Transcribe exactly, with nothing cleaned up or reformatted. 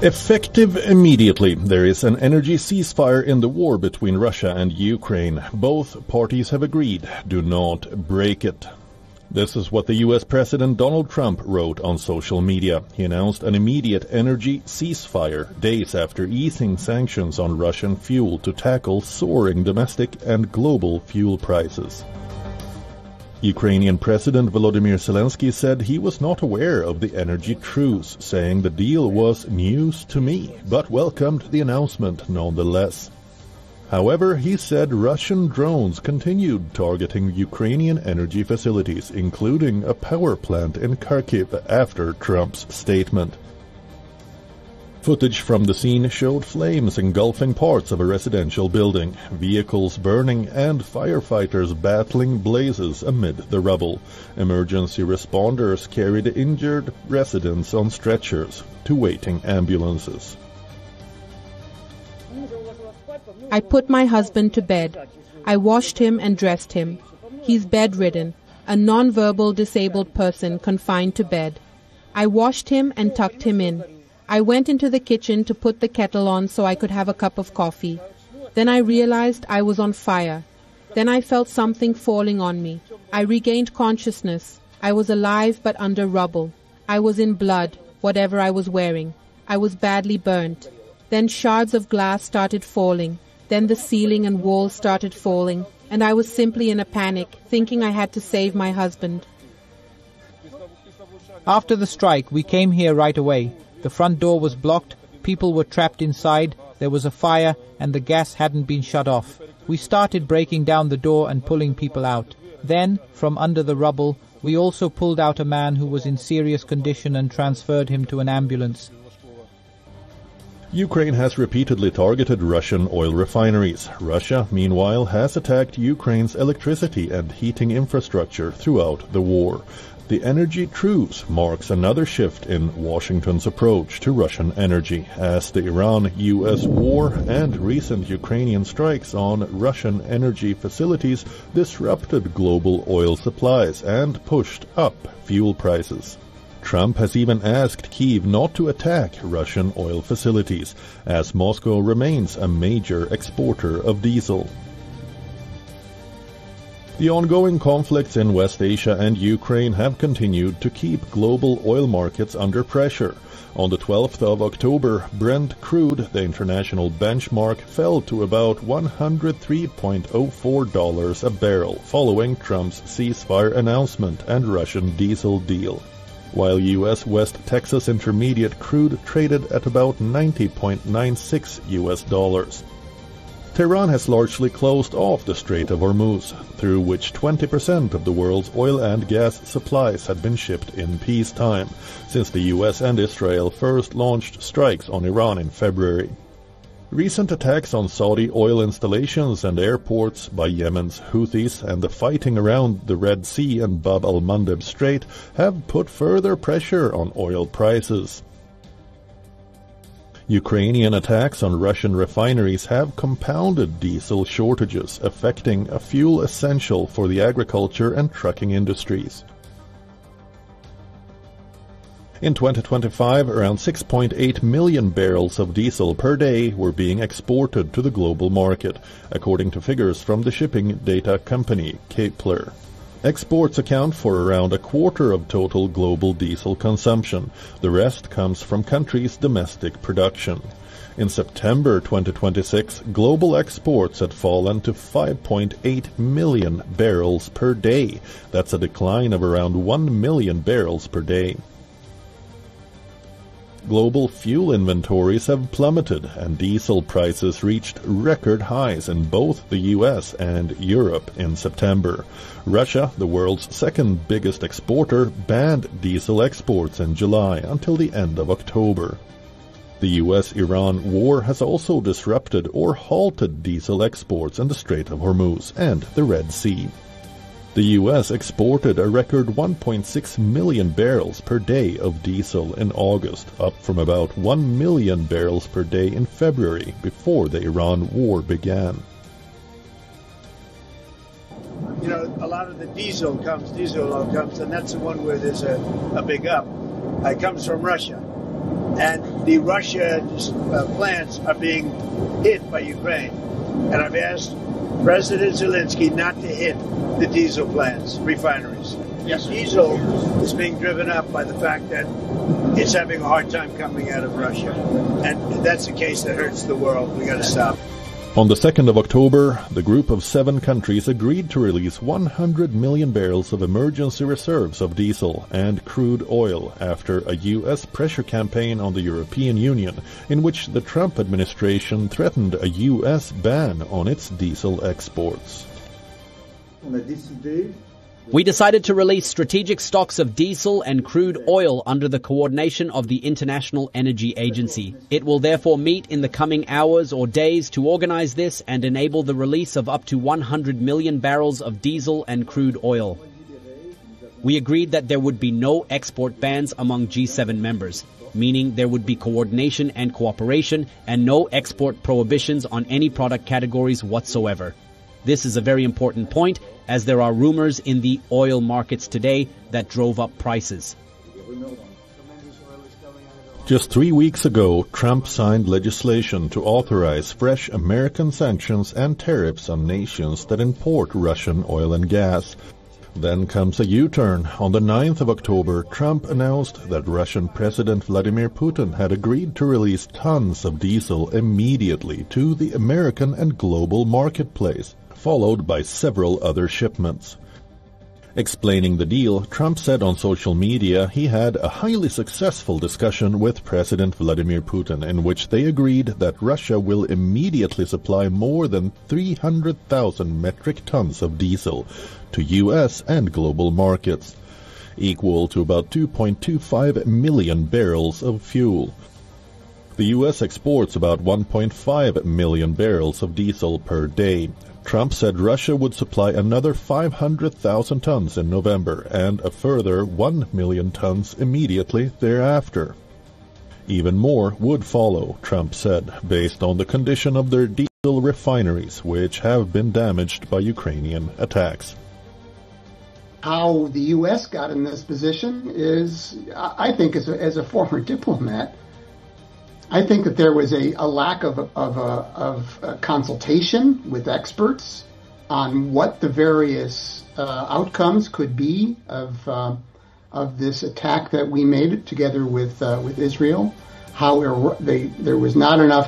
Effective immediately, there is an energy ceasefire in the war between Russia and Ukraine. Both parties have agreed. Do not break it. This is what the U S President Donald Trump wrote on social media. He announced an immediate energy ceasefire days after easing sanctions on Russian fuel to tackle soaring domestic and global fuel prices. Ukrainian President Volodymyr Zelensky said he was not aware of the energy truce, saying the deal was news to me, but welcomed the announcement nonetheless. However, he said Russian drones continued targeting Ukrainian energy facilities, including a power plant in Kharkiv, after Trump's statement. Footage from the scene showed flames engulfing parts of a residential building, vehicles burning, and firefighters battling blazes amid the rubble. Emergency responders carried injured residents on stretchers to waiting ambulances. I put my husband to bed. I washed him and dressed him. He's bedridden, a non-verbal disabled person confined to bed. I washed him and tucked him in. I went into the kitchen to put the kettle on so I could have a cup of coffee. Then I realized I was on fire. Then I felt something falling on me. I regained consciousness. I was alive but under rubble. I was in blood, whatever I was wearing. I was badly burnt. Then shards of glass started falling. Then the ceiling and walls started falling. And I was simply in a panic, thinking I had to save my husband. After the strike, we came here right away. The front door was blocked, people were trapped inside, there was a fire, and the gas hadn't been shut off. We started breaking down the door and pulling people out. Then, from under the rubble, we also pulled out a man who was in serious condition and transferred him to an ambulance. Ukraine has repeatedly targeted Russian oil refineries. Russia, meanwhile, has attacked Ukraine's electricity and heating infrastructure throughout the war. The energy truce marks another shift in Washington's approach to Russian energy, as the Iran-U S war and recent Ukrainian strikes on Russian energy facilities disrupted global oil supplies and pushed up fuel prices. Trump has even asked Kyiv not to attack Russian oil facilities, as Moscow remains a major exporter of diesel. The ongoing conflicts in West Asia and Ukraine have continued to keep global oil markets under pressure. On the twelfth of October, Brent crude, the international benchmark, fell to about one hundred three point zero four dollars a barrel following Trump's ceasefire announcement and Russian diesel deal, while U S West Texas Intermediate crude traded at about ninety point nine six U S dollars. Tehran has largely closed off the Strait of Hormuz, through which twenty percent of the world's oil and gas supplies had been shipped in peacetime, since the U S and Israel first launched strikes on Iran in February. Recent attacks on Saudi oil installations and airports by Yemen's Houthis and the fighting around the Red Sea and Bab al-Mandeb Strait have put further pressure on oil prices. Ukrainian attacks on Russian refineries have compounded diesel shortages, affecting a fuel essential for the agriculture and trucking industries. In twenty twenty-five, around six point eight million barrels of diesel per day were being exported to the global market, according to figures from the shipping data company Kpler. Exports account for around a quarter of total global diesel consumption. The rest comes from countries' domestic production. In September twenty twenty-six, global exports had fallen to five point eight million barrels per day. That's a decline of around one million barrels per day. Global fuel inventories have plummeted, and diesel prices reached record highs in both the U S and Europe in September. Russia, the world's second biggest exporter, banned diesel exports in July until the end of October. The U S Iran war has also disrupted or halted diesel exports in the Strait of Hormuz and the Red Sea. The U S exported a record one point six million barrels per day of diesel in August, up from about one million barrels per day in February, before the Iran war began. You know, a lot of the diesel comes, diesel oil comes, and that's the one where there's a, a big up. It comes from Russia. and the Russia uh, plants are being hit by Ukraine. And I've asked President Zelensky not to hit the diesel plants, refineries. Yes, diesel is being driven up by the fact that it's having a hard time coming out of Russia. And that's a case that hurts the world. We got to stop. On the second of October, the group of seven countries agreed to release one hundred million barrels of emergency reserves of diesel and crude oil after a U S pressure campaign on the European Union in which the Trump administration threatened a U S ban on its diesel exports. We decided to release strategic stocks of diesel and crude oil under the coordination of the International Energy Agency. It will therefore meet in the coming hours or days to organize this and enable the release of up to one hundred million barrels of diesel and crude oil. We agreed that there would be no export bans among G seven members, meaning there would be coordination and cooperation and no export prohibitions on any product categories whatsoever. This is a very important point, as there are rumors in the oil markets today that drove up prices. Just three weeks ago, Trump signed legislation to authorize fresh American sanctions and tariffs on nations that import Russian oil and gas. Then comes a U-turn. On the ninth of October, Trump announced that Russian President Vladimir Putin had agreed to release tons of diesel immediately to the American and global marketplace, followed by several other shipments. Explaining the deal, Trump said on social media he had a highly successful discussion with President Vladimir Putin in which they agreed that Russia will immediately supply more than three hundred thousand metric tons of diesel to U S and global markets, equal to about two point two five million barrels of fuel. The U S exports about one point five million barrels of diesel per day. Trump said Russia would supply another five hundred thousand tons in November and a further one million tons immediately thereafter. Even more would follow, Trump said, based on the condition of their diesel refineries, which have been damaged by Ukrainian attacks. How the U S got in this position is, I think, as a, as a former diplomat, I think that there was a, a lack of, of, a, of a consultation with experts on what the various uh, outcomes could be of uh, of this attack that we made together with uh, with Israel. How there, they, there was not enough